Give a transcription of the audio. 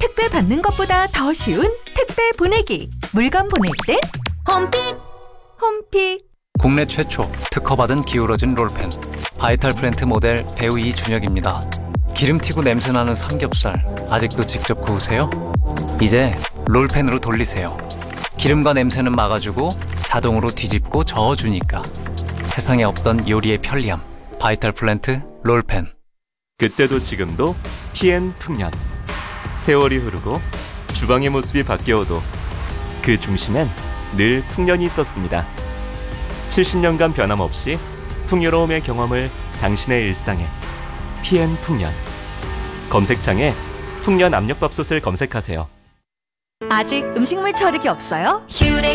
택배 받는 것보다 더 쉬운 택배 보내기. 물건 보낼 땐 홈픽. 국내 최초 특허받은 기울어진 롤펜 바이탈 플랜트 모델 배우 이준혁입니다. 기름튀고 냄새나는 삼겹살 아직도 직접 구우세요? 이제 롤펜으로 돌리세요. 기름과 냄새는 막아주고 자동으로 뒤집고 저어주니까 세상에 없던 요리의 편리함. 바이탈 플랜트 롤펜. 그때도 지금도 PN 풍년. 세월이 흐르고 주방의 모습이 바뀌어도 그 중심엔 늘 풍년이 있었습니다. 70년간 변함없이 풍요로움의 경험을 당신의 일상에. PN 풍년. 검색창에 풍년 압력밥솥을 검색하세요. 아직 음식물 처리기 없어요?